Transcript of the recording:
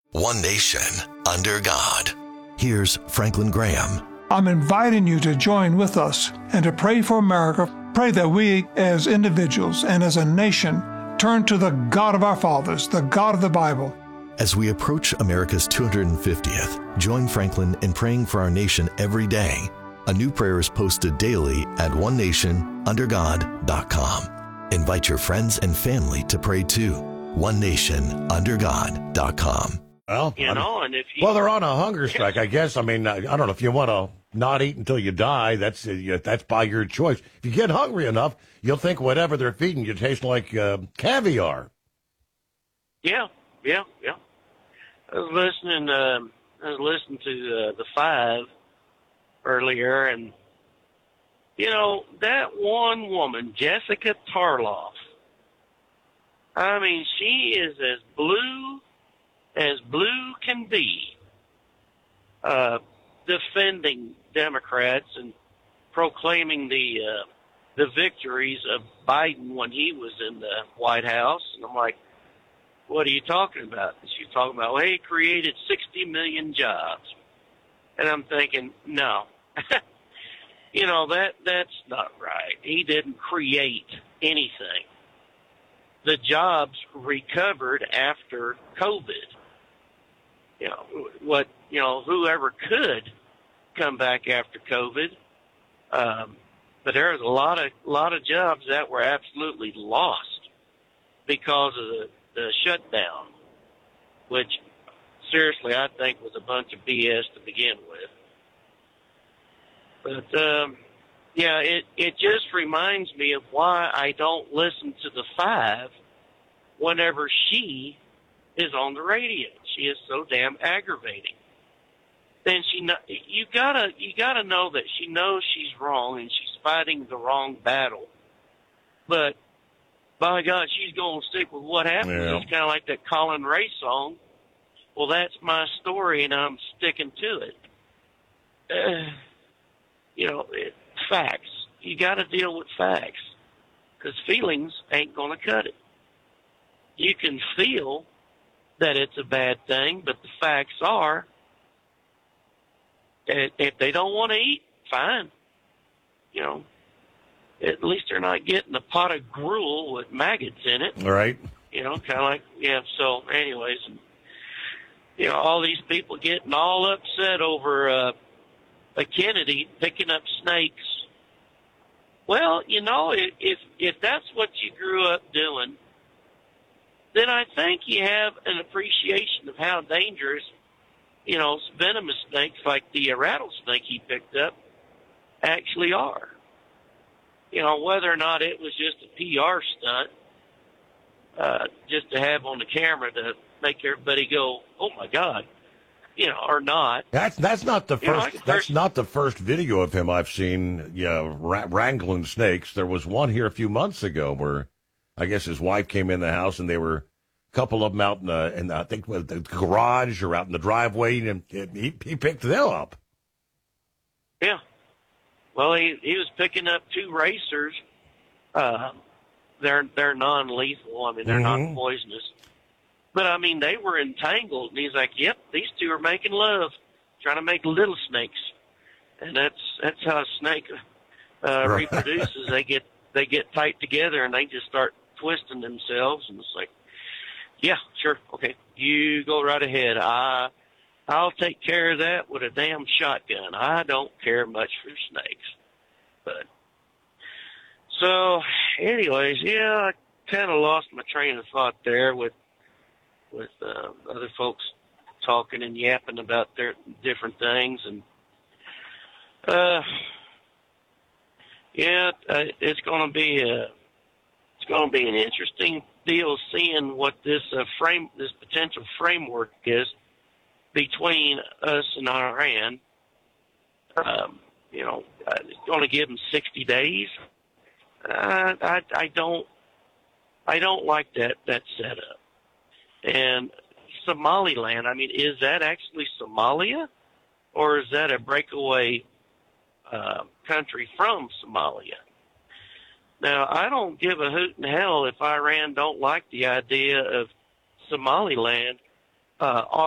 One nation, under God. Here's Franklin Graham. I'm inviting you to join with us and to pray for America. Pray that we as individuals and as a nation turn to the God of our fathers, the God of the Bible. As we approach America's 250th, join Franklin in praying for our nation every day. A new prayer is posted daily at onenationundergod.com. Invite your friends and family to pray too. onenationundergod.com. Well, and if you... Well, they're on a hunger strike, I guess. I mean, I don't know if you want to not eat until you die. That's by your choice. If you get hungry enough, you'll think whatever they're feeding you tastes like caviar. Yeah. I was listening to the Five earlier, and that one woman, Jessica Tarloff. I mean, she is as blue can be, defending Democrats and proclaiming the victories of Biden when he was in the White House. And I'm like, what are you talking about? And she's talking about, well, he created 60 million jobs. And I'm thinking, no, that's not right. He didn't create anything. The jobs recovered after COVID. Whoever could come back after COVID. But there's a lot of jobs that were absolutely lost because of the shutdown, which seriously I think was a bunch of BS to begin with. But it just reminds me of why I don't listen to the Five whenever she is on the radio. She is so damn aggravating. Then you gotta know that she knows she's wrong and she's fighting the wrong battle. But by God, she's going to stick with what happened. Yeah. It's kind of like that Colin Ray song. Well, that's my story, and I'm sticking to it. Facts. You got to deal with facts, because feelings ain't going to cut it. You can feel that it's a bad thing, but the facts are, if they don't want to eat, fine. At least they're not getting a pot of gruel with maggots in it. Right. Kind of like, so anyways, all these people getting all upset over a Kennedy picking up snakes. Well, if that's what you grew up doing, then I think you have an appreciation of how dangerous, venomous snakes like the rattlesnake he picked up actually are. Whether or not it was just a PR stunt, just to have on the camera to make everybody go, "Oh my God," or not. That's not the first. That's not the first video of him I've seen. Wrangling snakes. There was one here a few months ago where I guess his wife came in the house and they were a couple of them out in I think the garage or out in the driveway, and he picked them up. Yeah. Well, he was picking up two racers. They're non-lethal. I mean, they're not poisonous. But, I mean, they were entangled. And he's like, yep, these two are making love, trying to make little snakes. And that's how a snake reproduces. They get tight together, and they just start twisting themselves. And it's like, yeah, sure, okay, you go right ahead. I'll take care of that with a damn shotgun. I don't care much for snakes. But so, anyways, I kind of lost my train of thought there with other folks talking and yapping about their different things, and it's going to be an interesting deal seeing what this potential framework is between us and Iran. It's going to give them 60 days. I don't like that setup. And Somaliland, I mean, is that actually Somalia, or is that a breakaway country from Somalia? Now, I don't give a hoot in hell if Iran don't like the idea of Somaliland